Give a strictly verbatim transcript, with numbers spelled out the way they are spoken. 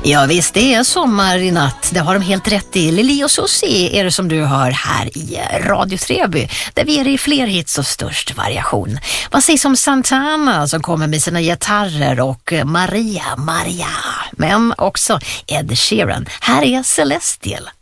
Ja visst, det är sommar i natt. Det har de helt rätt i. Lili och Susie är det som du hör här i Radio Treby, där vi är i fler hits och störst variation. Vad sägs om Santana som kommer med sina gitarrer och Maria, Maria. Men också Ed Sheeran. Här är Celestial.